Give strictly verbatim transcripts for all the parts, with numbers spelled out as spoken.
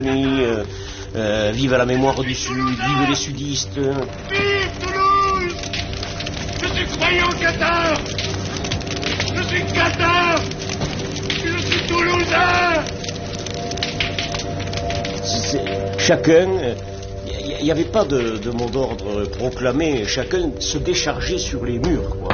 Euh, euh, vive la mémoire du Sud, vive les sudistes. Vive Toulouse! Je suis croyant cathare! Je suis cathare! Je suis toulousain! C'est, chacun, il n'y avait pas de, de mot d'ordre proclamé, chacun se déchargeait sur les murs, quoi.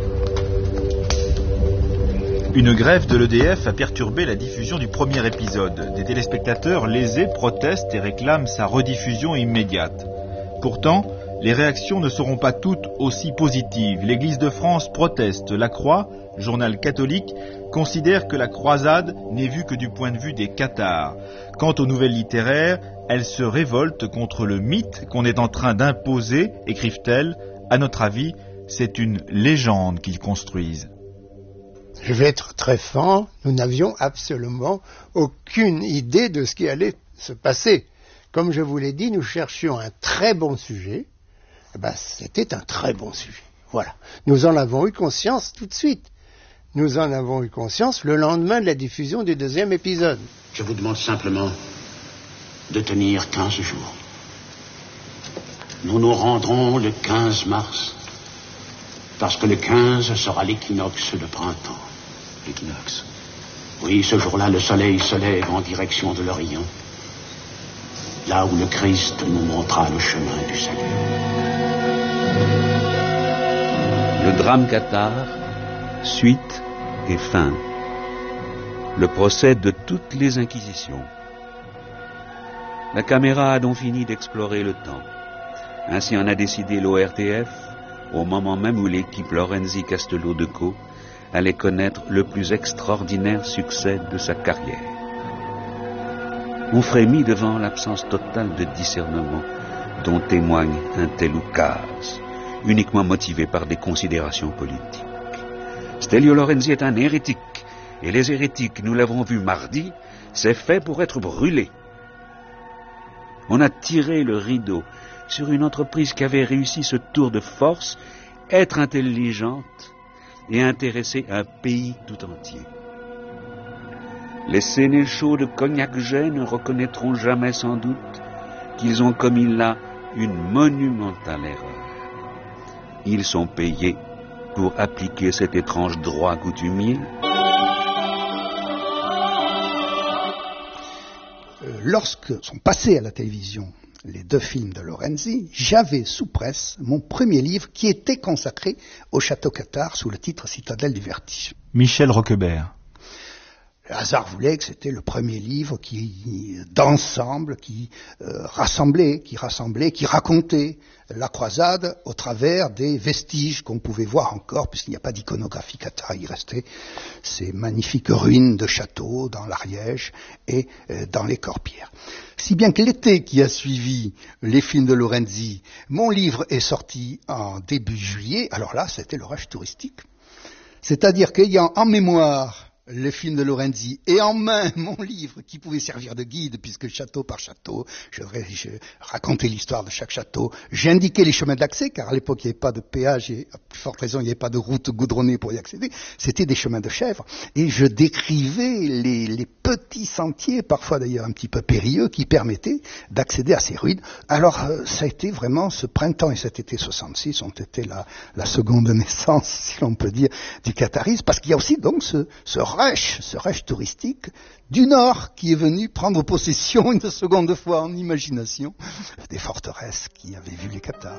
Une grève de l'E D F a perturbé la diffusion du premier épisode. Des téléspectateurs lésés protestent et réclament sa rediffusion immédiate. Pourtant, les réactions ne seront pas toutes aussi positives. L'Église de France proteste. La Croix, journal catholique, considère que la croisade n'est vue que du point de vue des cathares. Quant aux nouvelles littéraires, elles se révoltent contre le mythe qu'on est en train d'imposer, écrivent-elles. À notre avis, c'est une légende qu'ils construisent. Je vais être très franc, nous n'avions absolument aucune idée de ce qui allait se passer. Comme je vous l'ai dit, nous cherchions un très bon sujet. Eh ben, c'était un très bon sujet. Voilà. Nous en avons eu conscience tout de suite. Nous en avons eu conscience le lendemain de la diffusion du deuxième épisode. Je vous demande simplement de tenir quinze jours. Nous nous rendrons le quinze mars, parce que le quinze sera l'équinoxe de printemps. L'équinoxe. Oui, ce jour-là, le soleil se lève en direction de l'Orient, là où le Christ nous montrera le chemin du salut. Le drame cathare, suite et fin. Le procès de toutes les inquisitions. La caméra a donc fini d'explorer le temps. Ainsi en a décidé l'O R T F, au moment même où l'équipe Lorenzi-Castello-Decaux allait connaître le plus extraordinaire succès de sa carrière. On frémit devant l'absence totale de discernement dont témoigne un tel oukase, uniquement motivé par des considérations politiques. Stelio Lorenzi est un hérétique, et les hérétiques, nous l'avons vu mardi, c'est fait pour être brûlés. On a tiré le rideau sur une entreprise qui avait réussi ce tour de force, être intelligente et intéresser un pays tout entier. Les sénéchaux de Cognac-Jet ne reconnaîtront jamais sans doute qu'ils ont commis là une monumentale erreur. Ils sont payés pour appliquer cet étrange droit coutumier. Lorsque sont passés à la télévision les deux films de Lorenzi, j'avais sous presse mon premier livre qui était consacré au château cathare sous le titre Citadelle du vertige. Michel Roquebert. Le hasard voulait que c'était le premier livre qui, d'ensemble, qui euh, rassemblait, qui rassemblait, qui racontait la croisade au travers des vestiges qu'on pouvait voir encore, puisqu'il n'y a pas d'iconographie cathare, il restait ces magnifiques ruines de châteaux dans l'Ariège et euh, dans les Corbières. Si bien que l'été qui a suivi les films de Lorenzi, mon livre est sorti en début juillet, alors là, c'était l'orage touristique. C'est-à-dire qu'ayant en mémoire les films de Lorenzi et en main mon livre qui pouvait servir de guide puisque château par château, je, je racontais l'histoire de chaque château, j'indiquais les chemins d'accès car à l'époque il n'y avait pas de péage et à plus forte raison il n'y avait pas de route goudronnée pour y accéder, c'était des chemins de chèvres et je décrivais les, les petits sentiers, parfois d'ailleurs un petit peu périlleux, qui permettaient d'accéder à ces ruines. Alors euh, ça a été vraiment ce printemps et cet été soixante-six ont été la, la seconde naissance, si l'on peut dire, du catharisme, parce qu'il y a aussi donc ce, ce rush, ce rush touristique du Nord qui est venu prendre possession une seconde fois en imagination des forteresses qui avaient vu les cathares.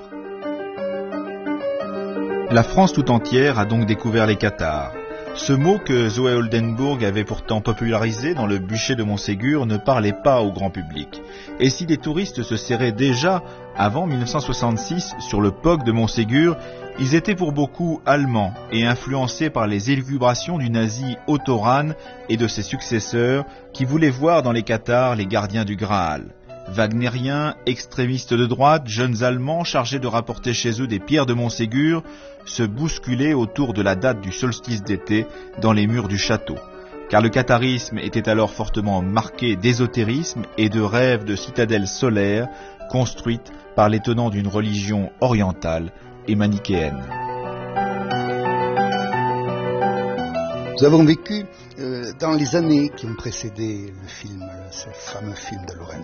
La France tout entière a donc découvert les cathares. Ce mot que Zoé Oldenburg avait pourtant popularisé dans le bûcher de Montségur ne parlait pas au grand public. Et si des touristes se serraient déjà avant mille neuf cent soixante-six sur le P O G de Montségur, ils étaient pour beaucoup allemands et influencés par les élucubrations du nazi Otto Rahn et de ses successeurs qui voulaient voir dans les cathares les gardiens du Graal. Wagnériens, extrémistes de droite, jeunes Allemands chargés de rapporter chez eux des pierres de Montségur, se bousculaient autour de la date du solstice d'été dans les murs du château. Car le catharisme était alors fortement marqué d'ésotérisme et de rêves de citadelles solaires construites par les tenants d'une religion orientale et manichéenne. Nous avons vécu euh, dans les années qui ont précédé le film, ce fameux film de Lorenzo.